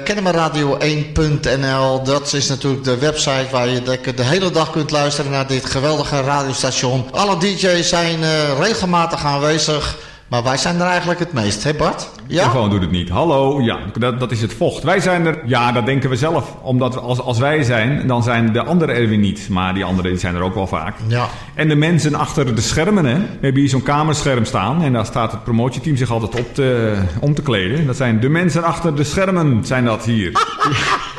kennemerradio1.nl. Dat is natuurlijk de website waar je de hele dag kunt luisteren naar dit geweldige radiostation. Alle DJ's zijn regelmatig aanwezig. Maar wij zijn er eigenlijk het meest, hè Bart? Ja? Telefoon doet het niet. Hallo, ja, dat is het vocht. Wij zijn er, ja, dat denken we zelf. Omdat als wij zijn, dan zijn de anderen er weer niet. Maar die anderen die zijn er ook wel vaak. Ja. En de mensen achter de schermen, hè. We hebben hier zo'n kamerscherm staan. En daar staat het promotieteam zich altijd om te kleden. Dat zijn de mensen achter de schermen, zijn dat hier.